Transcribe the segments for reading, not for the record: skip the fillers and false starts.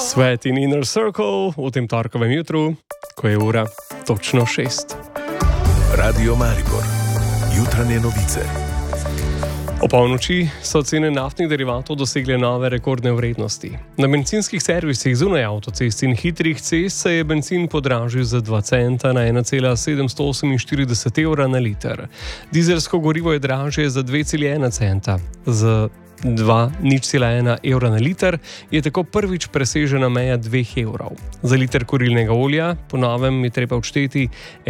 Sweat in Inner Circle v tem torkovem jutru, ko je ura točno 6. Radio Maribor, jutranje novice. O polnoči so cene naftnih derivatov dosegle nove rekordne vrednosti. Na bencinskih servisih zunaj avtocest in hitrih cest se je bencin podražil za 2 centa na 1,748 evra na liter. Dizelsko gorivo je dražje za 2,1 centa. Z 2,01 evra na liter je tako prvič presežena meja 2 evrov. Za liter kurilnega olja po novem je treba odšteti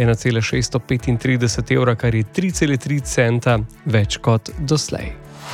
1,635 evra, kar je 3,3 centa več kot doslej.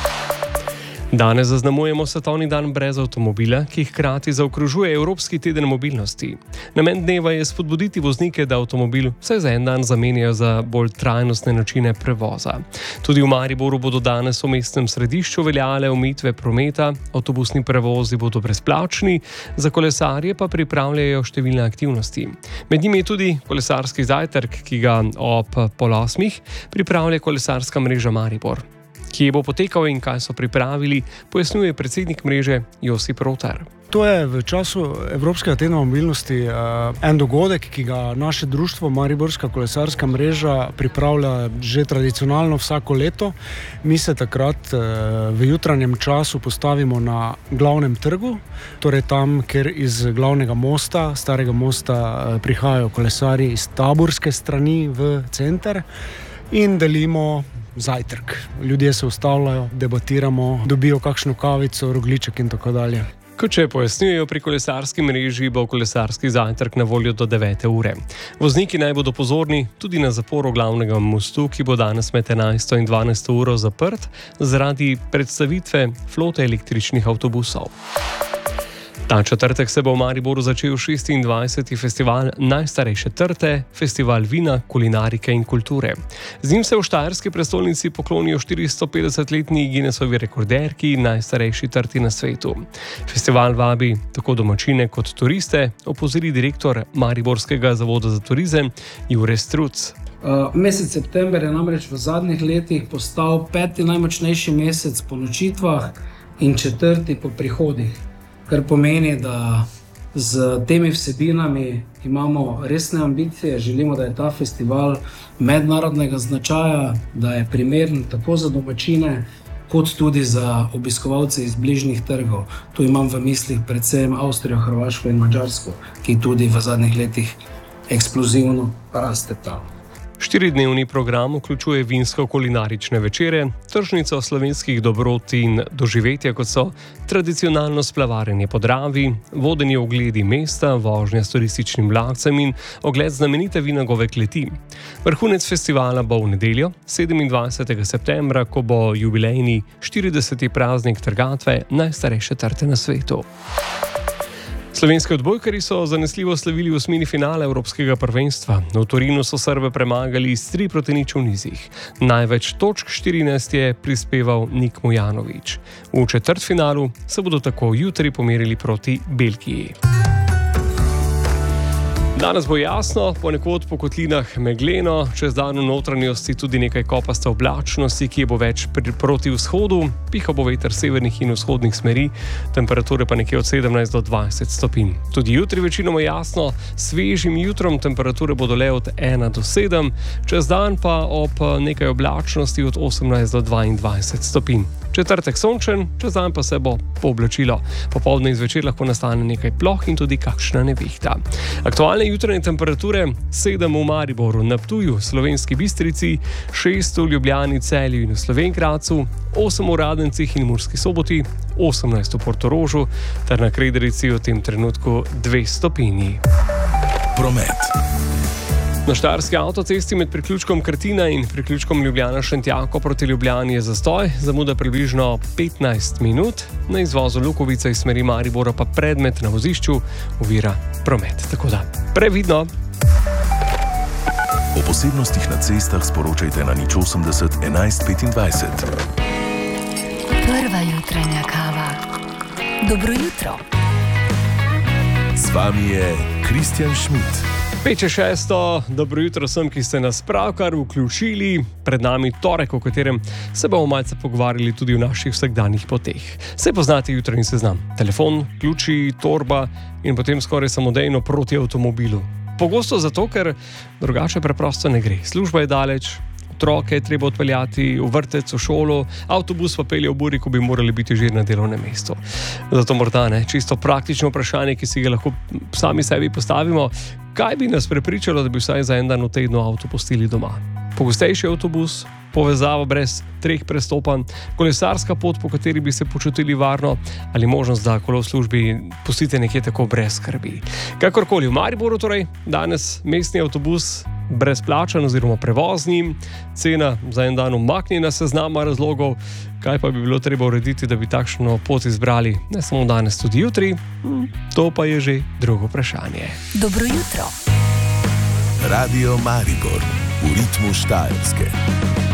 Danes zaznamujemo svetovni dan brez avtomobila, ki hkrati zaokrožuje Evropski teden mobilnosti. Namen dneva je spodbuditi voznike, da avtomobil vsaj za en dan zamenjajo za bolj trajnostne načine prevoza. Tudi v Mariboru bodo danes v mestnem središču veljale omejitve prometa, avtobusni prevozi bodo brezplačni, za kolesarje pa pripravljajo številne aktivnosti. Med njimi je tudi kolesarski zajtrk, ki ga ob 7:30 pripravlja kolesarska mreža Maribor. Kje bo potekal in kaj so pripravili, pojasnjuje predsednik mreže Josip Rotar. To je v času Evropskega tedna mobilnosti en dogodek, ki ga naše društvo Mariborska kolesarska mreža pripravlja že tradicionalno vsako leto. Mi se takrat v jutranjem času postavimo na glavnem trgu, torej tam, kjer iz glavnega mosta, starega mosta, prihajajo kolesarji iz taborske strani v center in delimo zajtrk. Ljudje se ustavljajo, debatiramo, dobijo kakšno kavico, rogljiček in tako dalje. Kot še pojasnjujejo pri kolesarski mreži, bo kolesarski zajtrk na voljo do 9. ure. Vozniki naj bodo pozorni tudi na zaporo glavnega mostu, ki bo danes med 11. in 12. uro zaprt zaradi predstavitve flote električnih avtobusov. Ta četrtek se bo v Mariboru začel 26. festival najstarejše trte, festival vina, kulinarike in kulture. Z njim se v štajerski prestolnici poklonijo 450-letni Guinnessovi rekorderki in najstarejši trti na svetu. Festival vabi tako domačine kot turiste, opozori direktor Mariborskega zavoda za turizem Jure Struc. Mesec september je namreč v zadnjih letih postal 5. najmočnejši mesec po nočitvah in 4. po prihodih. Kar pomeni, da z temi vsebinami imamo resne ambicije, želimo, da je ta festival mednarodnega značaja, da je primeren tako za domačine, kot tudi za obiskovalce iz bližnjih trgov. Tu imam v mislih predvsem Avstrijo, Hrvaško in Madžarsko, ki tudi v zadnjih letih eksplozivno rasteta. 4-dnevni program vključuje vinsko-kulinarične večere, tržnico slovenskih dobrot in doživetja, kot so tradicionalno splavarjenje po Dravi, vodeni ogledi mesta, vožnja s turističnim vlakcem in ogled znamenite vinagove kleti. Vrhunec festivala bo v nedeljo, 27. septembra, ko bo jubilejni 40. praznik trgatve najstarejše trte na svetu. Slovenski odbojkarji so zanesljivo slavili v osmini finale Evropskega prvenstva. V Torinu so Srbe premagali s 3-0 v nizih. Največ točk 14 je prispeval Nik Mujanović. V četrtfinalu se bodo tako jutri pomerili proti Belgiji. Danes bo jasno, ponekod po kotlinah megleno, čez dan v notranjosti tudi nekaj kopaste oblačnosti, ki bo več proti vzhodu, piha bo veter severnih in vzhodnih smeri, temperature pa nekje od 17 do 20 stopinj. Tudi jutri večinoma jasno, svežim jutrom temperature bodo le od 1 do 7, čez dan pa ob nekaj oblačnosti od 18 do 22 stopinj. Četrtek sončen, čez dan pa se bo pooblačilo. Popoldne in zvečer lahko nastane nekaj ploh in tudi kakšna nevihta. Aktualne jutranje temperature 7 v Mariboru, na Ptuju, Slovenski Bistrici, 6 v Ljubljani, Celju in v Slovenj Gradcu, 8 v Radencih in Murski Soboti, 18 v Portorožu ter na Krederici v tem trenutku 2 stopinji. Promet. Na štajerski avtocesti med priključkom Krtina in priključkom Ljubljana-Šentjako proti Ljubljani je zastoj, zamuda približno 15 minut, na izvozu Lukovica iz smeri Maribora pa predmet na vozišču ovira promet. Tako da, previdno! O posebnostih na cestah sporočajte na 080 11 25. Prva jutranja kava. Dobro jutro. Z vami je Kristjan Schmidt. 5:06, dobro jutro vsem, ki ste nas pravkar vključili. Pred nami torek, o katerem se bomo malce pogovarjali tudi v naših vsakdanjih poteh. Saj poznate jutranji seznam. Telefon, ključi, torba in potem skoraj samodejno proti avtomobilu. Pogosto zato, ker drugače preprosto ne gre. Služba je daleč, otroke je treba odpeljati v vrtec, v šolo, avtobus pa pelje v buri, ko bi morali biti že na delovnem mestu. Zato morda čisto praktično vprašanje, ki si ga lahko sami sebi postavimo. Kaj bi nas prepričalo, da bi vsaj za en dan v tednu avto pustili doma? Pogostejši avtobus, povezava brez 3 prestopanj, kolesarska pot, po kateri bi se počutili varno, ali možnost, da kolo v službi pustite nekje tako brez skrbi. Kakorkoli, v Mariboru torej danes mestni avtobus brezplačen oziroma prevozni, cena za en dan umaknjena seznama razlogov. Kaj pa bi bilo treba urediti, da bi takšno pot izbrali ne samo danes, tudi jutri? To pa je že drugo vprašanje. Dobro jutro. Radio Maribor v ritmu Štajerske.